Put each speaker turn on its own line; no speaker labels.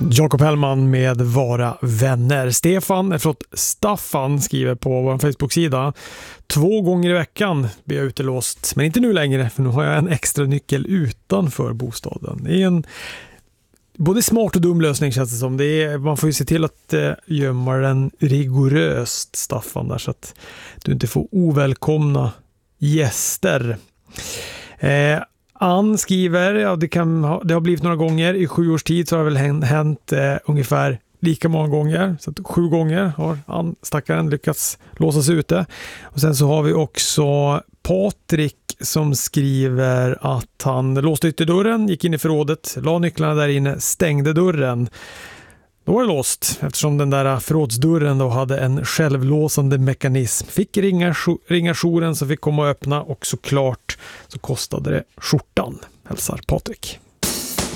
Jakob Hellman med Vara vänner. Staffan skriver på vår Facebook-sida: 2 gånger i veckan blir jag utelåst, men inte nu längre, för nu har jag en extra nyckel utanför bostaden. Det är en både smart och dum lösning, känns det som. Man får ju se till att gömma den rigoröst, Staffan, där, så att du inte får ovälkomna gäster. Ann skriver, det har blivit några gånger i 7 års tid, så har det väl hänt ungefär lika många gånger, så att 7 gånger har Ann, stackaren, lyckats låsa sig ute. Och sen så har vi också Patrik som skriver att han låste ytterdörren, gick in i förrådet, la nycklarna där inne, stängde dörren. Då var det låst, eftersom den där förrådsdörren då hade en självlåsande mekanism. Fick ringa jouren, så fick komma och öppna, och såklart så kostade det skjortan, hälsar Patrik.